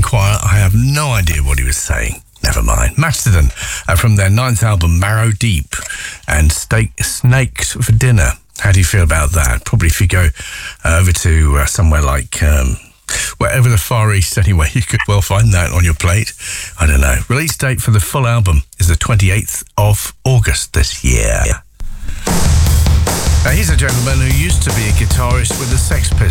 quiet. I have no idea what he was saying. Never mind. Mastodon from their 9th album, Marrow Deep, and Snakes for Dinner. How do you feel about that? Probably if you go over to somewhere like wherever the Far East anyway, you could well find that on your plate. I don't know. Release date for the full album is the 28th of August this year. Now, he's a gentleman who used to be a guitarist with the Sex Pistols.